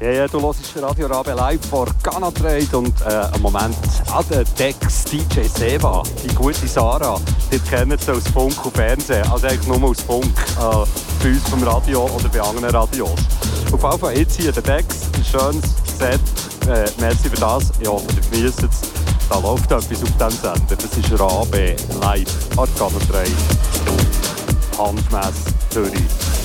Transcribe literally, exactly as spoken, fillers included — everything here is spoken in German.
Ja, ja, du hörst Radio Rabe live vor Ghana Trade und äh, einen Moment an den Decks D J Seva, die gute Sarah. Die kennen sie aus Funk und Fernsehen, also eigentlich nur aus Funk, äh, bei uns vom Radio oder bei anderen Radios. Auf jeden Fall jetzt hier der Decks, ein schönes Set, äh, merci für das, ich hoffe, ihr genießt es. Da läuft etwas auf diesem Sender, das ist Rabe live an Ghana Trade, Handmess Zürich.